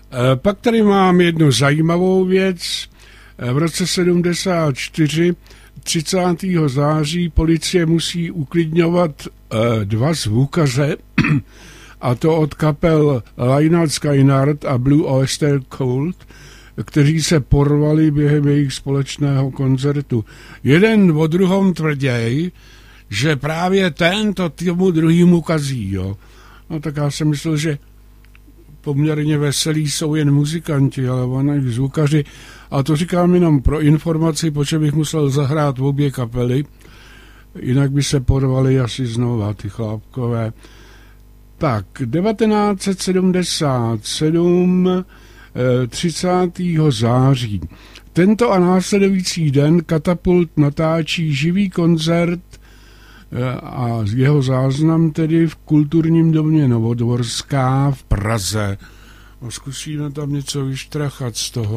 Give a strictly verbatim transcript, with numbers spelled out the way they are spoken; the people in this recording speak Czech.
Pak tady mám jednu zajímavou věc. V roce sedmdesát čtyři, třicátého září, policie musí uklidňovat dva zvukaře, a to od kapel Lynyrd Skynyrd a Blue Oyster Cult, kteří se porvali během jejich společného koncertu. Jeden o druhom tvrděj, že právě tento tomu druhýmu kazí. Jo. No tak já jsem myslel, že poměrně veselí jsou jen muzikanti, ale oni zvukaři. A to říkám jenom pro informaci, protože bych musel zahrát v obě kapely, jinak by se porvali asi znova ty chlápkové. Tak, devatenáct set sedmdesát sedm, třicátého září. Tento a následující den Katapult natáčí živý koncert a jeho záznam tedy v kulturním domě Novodvorská v Praze. Zkusíme tam něco vyštrachat z toho.